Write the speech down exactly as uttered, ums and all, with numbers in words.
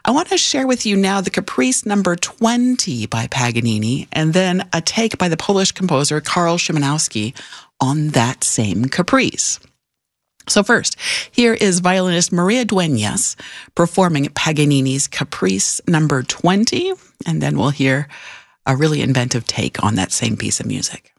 I want to share with you now the Caprice number twenty by Paganini, and then a take by the Polish composer Karl Szymanowski on that same Caprice. So first, here is violinist Maria Dueñas performing Paganini's Caprice number twenty, and then we'll hear a really inventive take on that same piece of music.